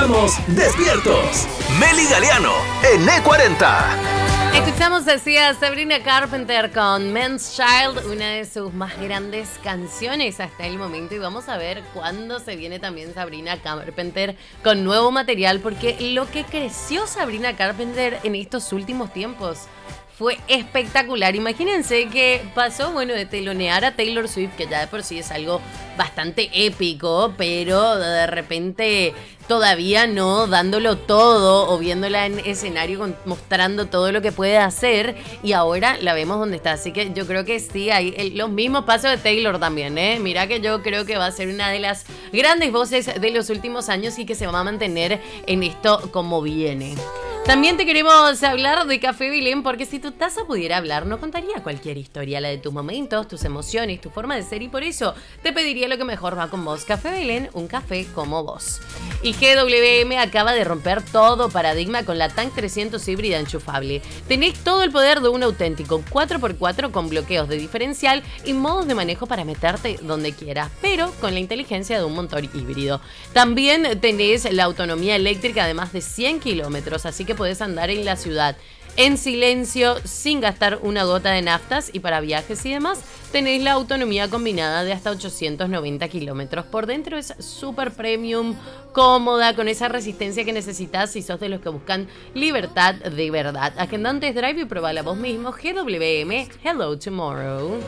Estamos despiertos. Meli Galeano en E40. Escuchamos así a Sabrina Carpenter con Men's Child, una de sus más grandes canciones hasta el momento. Y vamos a ver cuándo se viene también Sabrina Carpenter con nuevo material, porque lo que creció Sabrina Carpenter en estos últimos tiempos fue espectacular. Imagínense que pasó, de telonear a Taylor Swift, que ya de por sí es algo bastante épico, pero de repente todavía no dándolo todo o viéndola en escenario mostrando todo lo que puede hacer, y ahora la vemos donde está. Así que yo creo que sí, hay los mismos pasos de Taylor también, ¿eh? Mira que yo creo que va a ser una de las grandes voces de los últimos años y que se va a mantener en esto como viene. También te queremos hablar de Café Belén, porque si tu taza pudiera hablar, no contaría cualquier historia, la de tus momentos, tus emociones, tu forma de ser, y por eso te pediría lo que mejor va con vos. Café Belén, un café como vos. Y GWM acaba de romper todo paradigma con la Tank 300 híbrida enchufable. Tenés todo el poder de un auténtico 4x4 con bloqueos de diferencial y modos de manejo para meterte donde quieras, pero con la inteligencia de un motor híbrido. También tenés la autonomía eléctrica de más de 100 kilómetros, así que podés andar en la ciudad en silencio, sin gastar una gota de naftas, y para viajes y demás tenéis la autonomía combinada de hasta 890 kilómetros. Por dentro es súper premium, cómoda, con esa resistencia que necesitas si sos de los que buscan libertad de verdad. Agenda un test drive y probala vos mismo. GWM, Hello Tomorrow.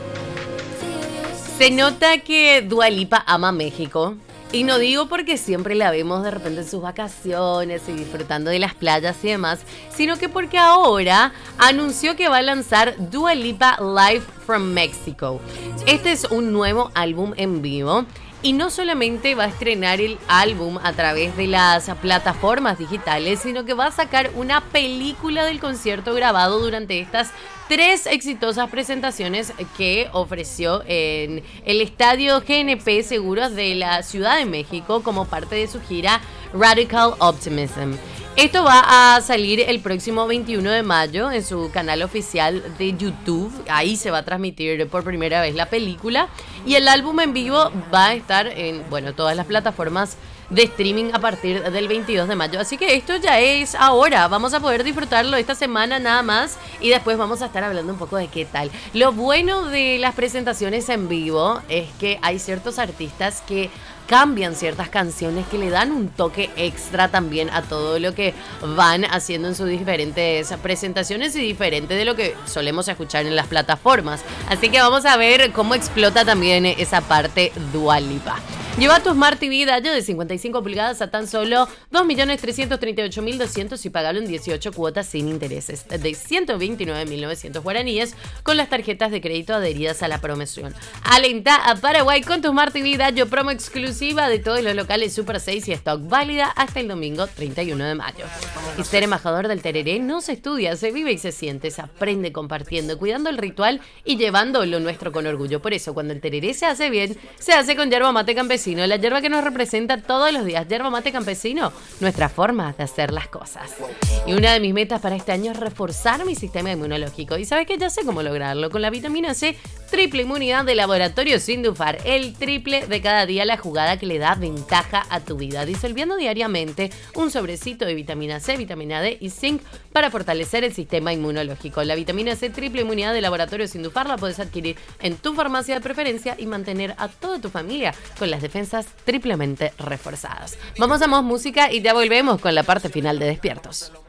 Se nota que Dua Lipa ama México. Y no digo porque siempre la vemos de repente en sus vacaciones y disfrutando de las playas y demás, sino que porque ahora anunció que va a lanzar Dua Lipa Live from Mexico. Este es un nuevo álbum en vivo. Y no solamente va a estrenar el álbum a través de las plataformas digitales, sino que va a sacar una película del concierto grabado durante estas 3 exitosas presentaciones que ofreció en el Estadio GNP Seguros de la Ciudad de México como parte de su gira Radical Optimism. Esto va a salir el próximo 21 de mayo en su canal oficial de YouTube. Ahí se va a transmitir por primera vez la película. Y el álbum en vivo va a estar en todas las plataformas de streaming a partir del 22 de mayo. Así que esto ya es ahora. Vamos a poder disfrutarlo esta semana nada más. Y después vamos a estar hablando un poco de qué tal. Lo bueno de las presentaciones en vivo es que hay ciertos artistas que cambian ciertas canciones, que le dan un toque extra también a todo lo que van haciendo en sus diferentes presentaciones, y diferente de lo que solemos escuchar en las plataformas. Así que vamos a ver cómo explota también esa parte Dua Lipa. Lleva tu Smart TV Dayo de 55 pulgadas a tan solo 2.338.200 y pagalo en 18 cuotas sin intereses de 129.900 guaraníes con las tarjetas de crédito adheridas a la promoción. Alenta a Paraguay con tu Smart TV Dayo, promo exclusiva de todos los locales Super 6 y stock, válida hasta el domingo 31 de mayo. Y ser embajador del tereré no se estudia, se vive y se siente, se aprende compartiendo, cuidando el ritual y llevando lo nuestro con orgullo. Por eso, cuando el tereré se hace bien, se hace con yerba mate campesino, la yerba que nos representa todos los días. Yerba mate campesino, nuestra forma de hacer las cosas. Y una de mis metas para este año es reforzar mi sistema inmunológico. Y sabes que ya sé cómo lograrlo, con la vitamina C, triple inmunidad de Laboratorio Sindufar, el triple de cada día, la jugada que le da ventaja a tu vida, disolviendo diariamente un sobrecito de vitamina C, vitamina D y zinc para fortalecer el sistema inmunológico. La vitamina C triple inmunidad de Laboratorio Sindufar la puedes adquirir en tu farmacia de preferencia y mantener a toda tu familia con las defensas triplemente reforzadas. Vamos a más música y ya volvemos con la parte final de Despiertos.